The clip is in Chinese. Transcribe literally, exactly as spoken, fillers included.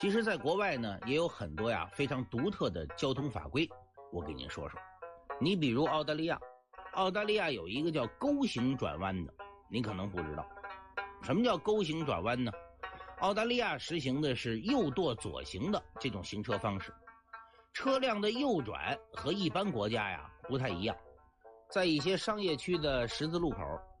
其实在国外呢也有很多呀非常独特的交通法规，我给您说说。你比如澳大利亚，澳大利亚有一个叫钩形转弯的，您可能不知道。什么叫钩形转弯呢？澳大利亚实行的是右舵左行的这种行车方式，车辆的右转和一般国家呀不太一样。在一些商业区的十字路口，